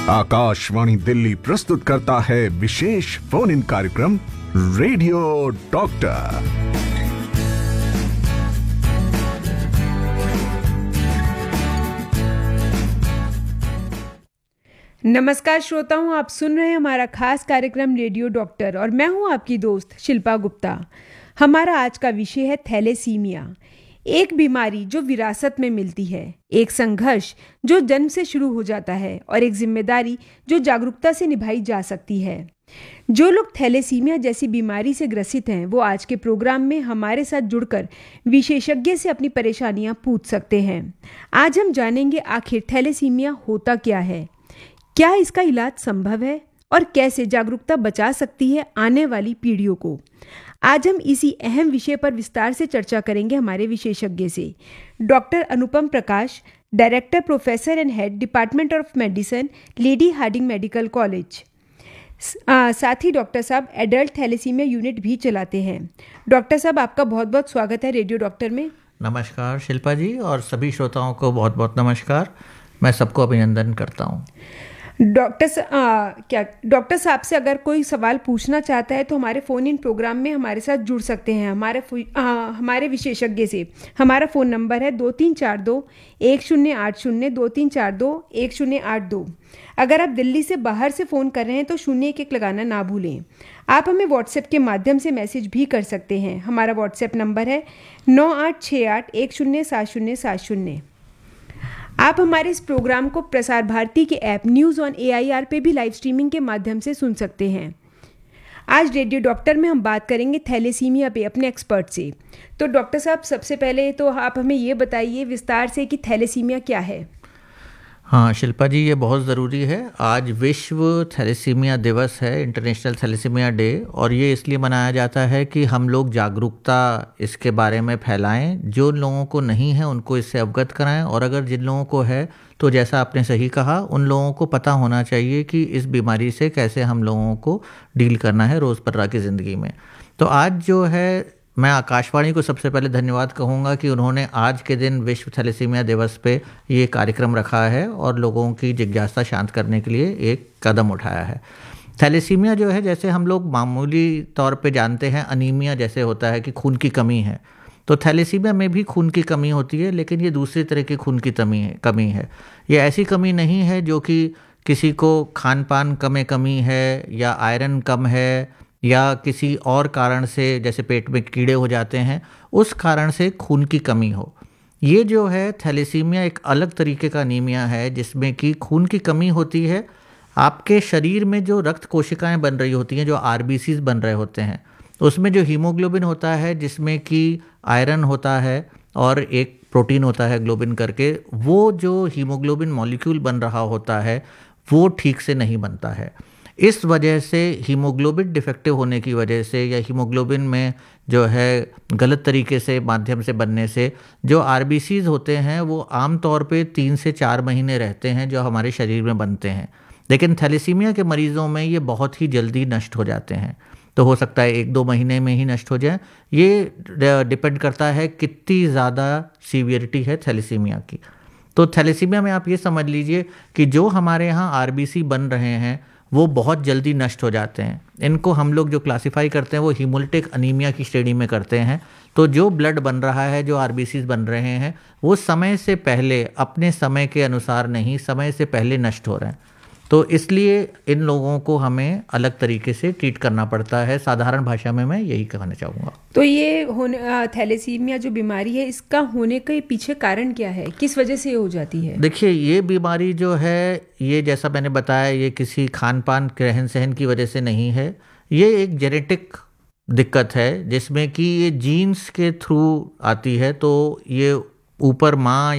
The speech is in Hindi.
आकाशवाणी दिल्ली प्रस्तुत करता है विशेष फोन इन कार्यक्रम रेडियो डॉक्टर। नमस्कार श्रोताओं, आप सुन रहे हैं हमारा खास कार्यक्रम रेडियो डॉक्टर और मैं हूं आपकी दोस्त शिल्पा गुप्ता। हमारा आज का विषय है थैलेसीमिया, एक बीमारी जो विरासत में मिलती है, एक संघर्ष जो जन्म से शुरू हो जाता है और एक जिम्मेदारी जो जागरूकता से निभाई जा सकती है। जो लोग थैलेसीमिया जैसी बीमारी से ग्रसित हैं वो आज के प्रोग्राम में हमारे साथ जुड़कर विशेषज्ञ से अपनी परेशानियां पूछ सकते हैं। आज हम जानेंगे आखिर थैलेसीमिया होता क्या है, क्या इसका इलाज संभव है और कैसे जागरूकता बचा सकती है आने वाली पीढ़ियों को। आज हम इसी अहम विषय पर विस्तार से चर्चा करेंगे हमारे विशेषज्ञ से। Doctor Anupam Prakash, director, professor and head, department of medicine, lady Hardinge medical college. साथ ही डॉक्टर साहब एडल्ट थैलेसीमिया यूनिट भी चलाते हैं। डॉक्टर साहब, आपका बहुत बहुत स्वागत है रेडियो डॉक्टर में। नमस्कार शिल्पा जी, और सभी श्रोताओं को बहुत बहुत नमस्कार। मैं सबको अभिनंदन करता हूँ। डॉक्टर साहब से अगर कोई सवाल पूछना चाहता है तो हमारे फ़ोन इन प्रोग्राम में हमारे साथ जुड़ सकते हैं हमारे विशेषज्ञ से। हमारा फ़ोन नंबर है 2342-1080, 2342-1082। अगर आप दिल्ली से बाहर से फ़ोन कर रहे हैं तो 01 लगाना ना भूलें। आप हमें व्हाट्सएप के माध्यम से मैसेज भी कर सकते हैं। हमारा व्हाट्सएप नंबर है 9868107070। आप हमारे इस प्रोग्राम को प्रसार भारती के ऐप न्यूज़ ऑन AIR पे भी लाइव स्ट्रीमिंग के माध्यम से सुन सकते हैं। आज रेडियो डॉक्टर में हम बात करेंगे थैलेसीमिया पे अपने एक्सपर्ट से। तो डॉक्टर साहब, सबसे पहले तो आप हमें ये बताइए विस्तार से कि थैलेसीमिया क्या है। हाँ शिल्पा जी, ये बहुत ज़रूरी है। आज विश्व थैलेसीमिया दिवस है, इंटरनेशनल थैलेसीमिया डे, और ये इसलिए मनाया जाता है कि हम लोग जागरूकता इसके बारे में फैलाएं। जो लोगों को नहीं है उनको इससे अवगत कराएं, और अगर जिन लोगों को है तो जैसा आपने सही कहा, उन लोगों को पता होना चाहिए कि इस बीमारी से कैसे हम लोगों को डील करना है रोज़मर्रा की ज़िंदगी में। तो आज जो है, मैं आकाशवाणी को सबसे पहले धन्यवाद कहूँगा कि उन्होंने आज के दिन विश्व थैलेसीमिया दिवस पे ये कार्यक्रम रखा है और लोगों की जिज्ञासा शांत करने के लिए एक कदम उठाया है। थैलेसीमिया जो है, जैसे हम लोग मामूली तौर पे जानते हैं अनीमिया जैसे होता है कि खून की कमी है, तो थैलेसीमिया में भी खून की कमी होती है, लेकिन ये दूसरी तरह की खून की कमी है। ये ऐसी कमी नहीं है जो कि किसी को खान पान में कमी है या आयरन कम है या किसी और कारण से, जैसे पेट में कीड़े हो जाते हैं, उस कारण से खून की कमी हो। ये जो है थैलेसीमिया एक अलग तरीके का अनीमिया है जिसमें कि खून की कमी होती है। आपके शरीर में जो रक्त कोशिकाएं बन रही होती हैं, जो RBCs बन रहे होते हैं, उसमें जो हीमोग्लोबिन होता है जिसमें कि आयरन होता है और एक प्रोटीन होता है ग्लोबिन करके, वो जो हीमोग्लोबिन मॉलिक्यूल बन रहा होता है वो ठीक से नहीं बनता है। इस वजह से हीमोग्लोबिन डिफेक्टिव होने की वजह से या हीमोग्लोबिन में जो है गलत तरीके से माध्यम से बनने से जो RBCs होते हैं वो आम तौर पे 3 से 4 महीने रहते हैं जो हमारे शरीर में बनते हैं, लेकिन थैलेसीमिया के मरीज़ों में ये बहुत ही जल्दी नष्ट हो जाते हैं। तो हो सकता है 1-2 महीने में ही नष्ट हो जाए। ये डिपेंड करता है कितनी ज़्यादा सीवियरिटी है थैलेसीमिया की। तो थैलेसीमिया में आप ये समझ लीजिए कि जो हमारे यहाँ RBC बन रहे हैं वो बहुत जल्दी नष्ट हो जाते हैं। इनको हम लोग जो क्लासिफाई करते हैं वो हीमोलिटिक अनीमिया की श्रेणी में करते हैं। तो जो ब्लड बन रहा है, जो RBCs बन रहे हैं, वो समय से पहले, अपने समय के अनुसार नहीं, समय से पहले नष्ट हो रहे हैं। तो इसलिए इन लोगों को हमें अलग तरीके से ट्रीट करना पड़ता है। साधारण भाषा में मैं यही कहना चाहूँगा। तो ये थैलेसीमिया जो बीमारी है, इसका होने के पीछे कारण क्या है, किस वजह से ये हो जाती है? देखिए, ये बीमारी जो है, ये जैसा मैंने बताया, ये किसी खान पान, रहन सहन की वजह से नहीं है। ये एक जेनेटिक दिक्कत है जिसमें कि ये जीन्स के थ्रू आती है। तो ये ऊपर माँ